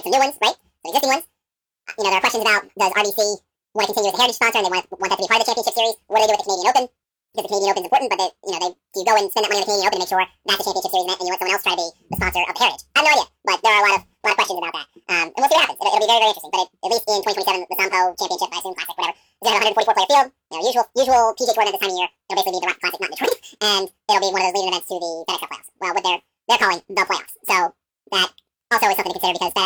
make some new ones, right? Some existing ones. There are questions about, does RBC want to continue as a heritage sponsor and they want that to be part of the championship series? What do they do with the Canadian Open? Because the Canadian Open is important, but do you go and spend that money on the Canadian Open to make sure that's the championship series and you let someone else try to be the sponsor of the heritage? I have no idea, but there are a lot of questions about that. And we'll see what happens. It'll be very, very interesting. But at least in 2027, the Sampo Championship, I assume Classic, whatever, is going to have a 144 player field. Usual PGA Tour event this time of year. It'll basically be the Rock Classic, not Detroit, and it'll be one of those leading events to the FedEx Cup playoffs. Well, what they're calling the playoffs. So that also is something to consider because